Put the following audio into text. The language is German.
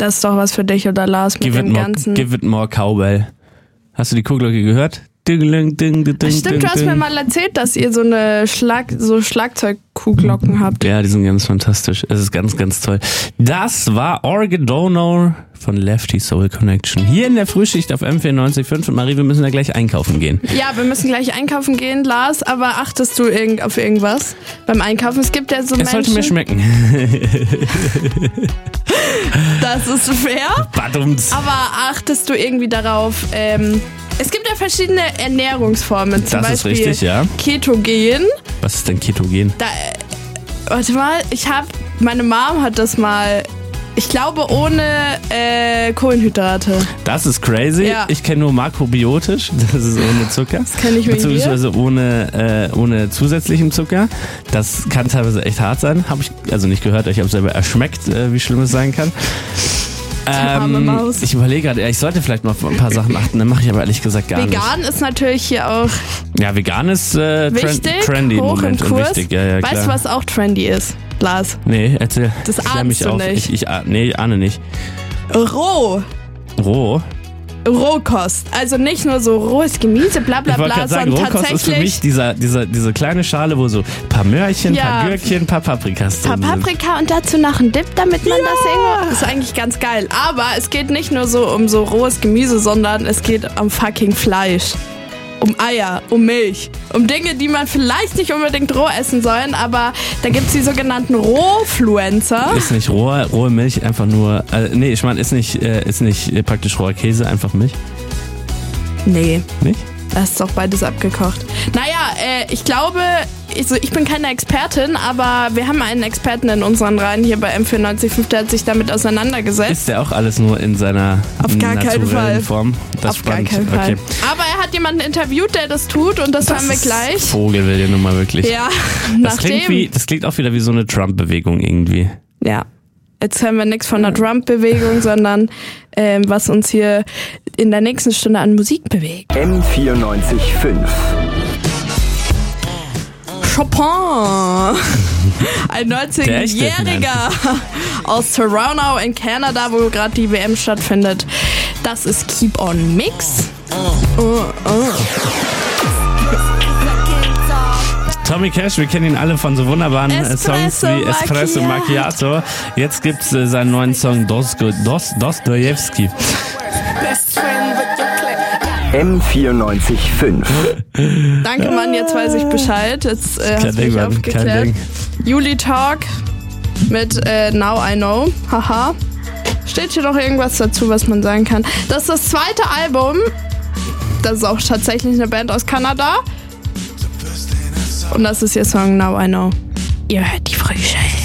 Das ist doch was für dich oder Lars mit dem ganzen... Give it more Cowbell. Hast du die Kuhglocke gehört? Stimmt, du hast mir mal erzählt, dass ihr so Schlagzeug-Kuhglocken habt. Ja, die sind ganz fantastisch. Es ist ganz, ganz toll. Das war Organ Donor von Lefty Soul Connection. Hier in der Frühschicht auf M94.5. Und Marie, wir müssen ja gleich einkaufen gehen. Ja, wir müssen gleich einkaufen gehen, Lars. Aber achtest du auf irgendwas beim Einkaufen? Es gibt ja so Menschen... Es sollte mir schmecken. Das ist fair. Badumts. Aber achtest du irgendwie darauf... Es gibt ja verschiedene Ernährungsformen, zum Beispiel ist richtig, ja. Ketogen. Was ist denn Ketogen? Warte mal, meine Mom hat das mal, ich glaube ohne Kohlenhydrate. Das ist crazy. Ja. Ich kenne nur makrobiotisch, das ist ohne Zucker. Das kenne ich beziehungsweise ohne zusätzlichen Zucker. Das kann teilweise echt hart sein. Habe ich also nicht gehört, ich habe selber erschmeckt, wie schlimm es sein kann. Ich überlege gerade, ich sollte vielleicht noch auf ein paar Sachen achten, dann mache ich aber ehrlich gesagt gar nicht. Vegan ist natürlich hier auch ja, vegan ist wichtig, trendy im hoch Moment im Kurs. Und wichtig. Ja, klar. Weißt du, was auch trendy ist, Lars? Nee, erzähl. Das ahnst du nicht. Ich ahne nicht. Roh? Rohkost. Also nicht nur so rohes Gemüse, bla bla bla, sondern Rohkost tatsächlich... ist für mich diese kleine Schale, wo so ein paar Möhrchen, ein paar Gürkchen, ein paar Paprikas drin sind. Paprika und dazu noch ein Dip, damit man das irgendwo... Das ist eigentlich ganz geil. Aber es geht nicht nur so um so rohes Gemüse, sondern es geht um fucking Fleisch. Um Eier, um Milch, um Dinge, die man vielleicht nicht unbedingt roh essen soll, aber da gibt es die sogenannten Rohfluencer. Ist nicht rohe Milch einfach nur, ich meine, ist nicht praktisch roher Käse einfach Milch? Nee. Nicht? Das ist doch beides abgekocht. Naja, ich glaube, ich bin keine Expertin, aber wir haben einen Experten in unseren Reihen hier bei M94.5, der hat sich damit auseinandergesetzt. Ist der auch alles nur in seiner naturellen Form? Das ist spannend. Auf gar keinen Fall. Okay. Aber er hat jemanden interviewt, der das tut und das hören wir gleich. Vogelwilde Nummer wirklich. Ja, das klingt auch wieder wie so eine Trump-Bewegung irgendwie. Ja. Jetzt hören wir nichts von einer Trump-Bewegung, sondern was uns hier in der nächsten Stunde an Musik bewegt. M94.5 Chopin, ein 19-Jähriger aus Toronto in Kanada, wo gerade die WM stattfindet. Das ist Keep On Mix. Tommy Cash, wir kennen ihn alle von so wunderbaren Songs wie Espresso Macchiato. Jetzt gibt's seinen neuen Song Dostojewski. M94.5 Danke, Mann, jetzt weiß ich Bescheid. Jetzt hast du mich aufgeklärt. Juli Talk mit Now I Know. Haha. Steht hier noch irgendwas dazu, was man sagen kann? Das ist das zweite Album. Das ist auch tatsächlich eine Band aus Kanada. Und das ist ihr Song Now I Know. Ihr hört die Frühschicht.